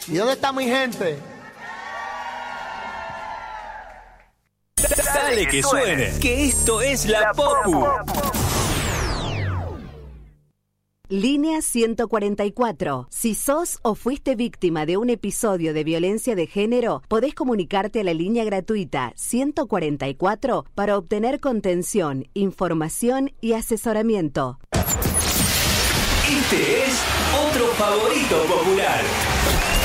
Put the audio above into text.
¿Y dónde está mi gente? Dale que suene, que esto es La Popu. Línea 144. Si sos o fuiste víctima de un episodio de violencia de género, podés comunicarte a la línea gratuita 144 para obtener contención, información y asesoramiento. Este es otro favorito popular.